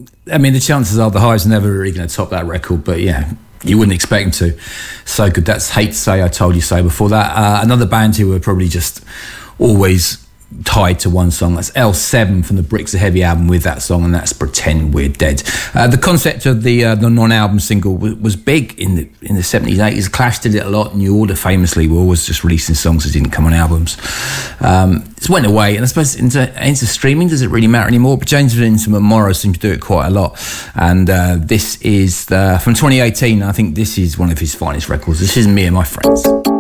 I mean, the chances are the Hives are never really going to top that record, but yeah, you wouldn't expect them to. So good. That's Hate to Say, I Told You So. Before that, another band who were probably just always tied to one song. That's L7 from the Bricks Are Heavy album with that song, and that's Pretend We're Dead. The concept of the non-album single was big in the 70s, 80s. Clash did it a lot. New Order famously were always just releasing songs that didn't come on albums. It went away, and I suppose into streaming, does it really matter anymore? But James Vincent and Morrow seem to do it quite a lot. And this is from 2018. I think this is one of his finest records. This is Me and My Friends.